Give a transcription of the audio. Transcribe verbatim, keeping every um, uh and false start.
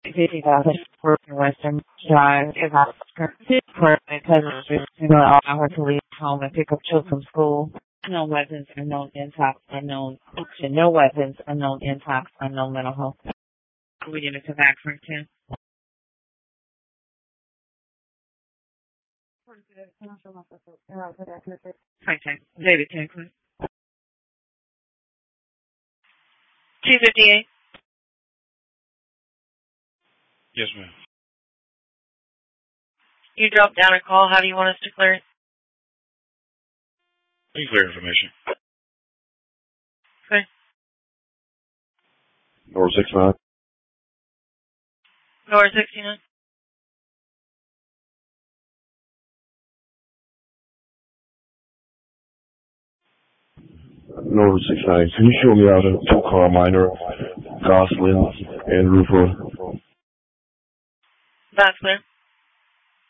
fifty thousand Broken Western Drive is out because it's going to allow her to leave home and pick up children from school. No weapons, unknown intox, unknown function. No weapons, unknown intox, unknown mental health. We need to come back for ten. Okay, David, ten, please. two fifty-eight. Yes, ma'am. You dropped down a call. How do you want us to clear it? Please clear information. Okay. North sixty-nine. North sixty-nine. North sixty-nine. Can you show me out a two-car minor, Goslin and Rufo? That's clear.